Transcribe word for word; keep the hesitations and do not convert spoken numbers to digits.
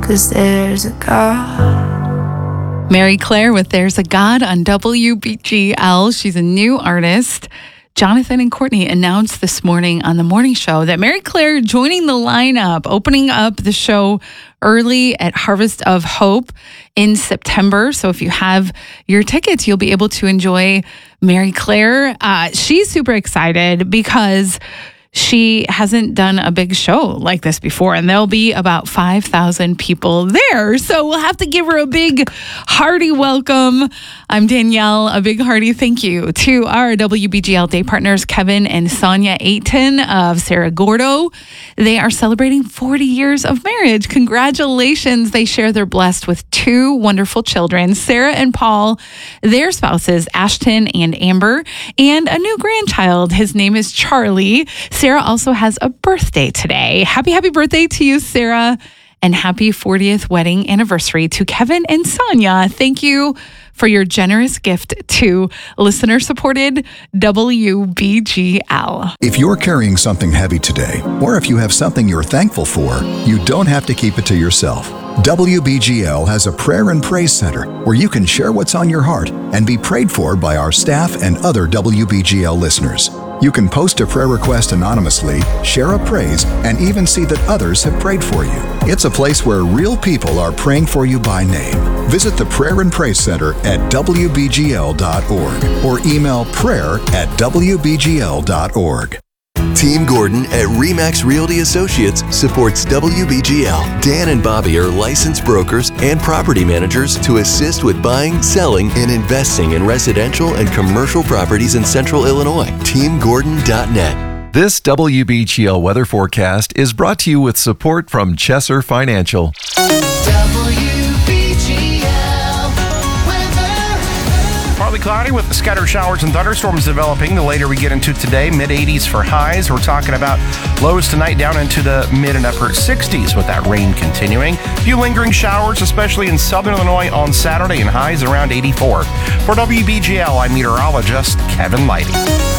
'cause there's a God. Mary Claire with There's a God on W B G L. She's a new artist. Jonathan and Courtney announced this morning on the morning show that Mary Claire joining the lineup, opening up the show early at Harvest of Hope in September. So if you have your tickets, you'll be able to enjoy Mary Claire. Uh, she's super excited because she hasn't done a big show like this before, and there'll be about five thousand people there. So we'll have to give her a big, hearty welcome. I'm Danielle, a big hearty thank you to our W B G L day partners, Kevin and Sonia Ayton of Cerro Gordo. They are celebrating forty years of marriage. Congratulations. They share they're blessed with two wonderful children, Sarah and Paul, their spouses, Ashton and Amber, and a new grandchild. His name is Charlie. Sarah also has a birthday today. Happy, happy birthday to you, Sarah, and happy fortieth wedding anniversary to Kevin and Sonia. Thank you for your generous gift to listener-supported W B G L. If you're carrying something heavy today, or if you have something you're thankful for, you don't have to keep it to yourself. W B G L has a prayer and praise center where you can share what's on your heart and be prayed for by our staff and other W B G L listeners. You can post a prayer request anonymously, share a praise, and even see that others have prayed for you. It's a place where real people are praying for you by name. Visit the Prayer and Praise Center at W B G L dot org or email prayer at W B G L dot org. Team Gordon at Remax Realty Associates supports W B G L. Dan and Bobby are licensed brokers and property managers to assist with buying, selling, and investing in residential and commercial properties in Central Illinois. Team Gordon dot net. This W B G L weather forecast is brought to you with support from Chesser Financial. Partly cloudy with scattered showers and thunderstorms developing. The later we get into today, mid eighties for highs. We're talking about lows tonight down into the mid and upper sixties with that rain continuing. A few lingering showers, especially in southern Illinois on Saturday, and highs around eighty-four. For W B G L, I'm meteorologist Kevin Lighty.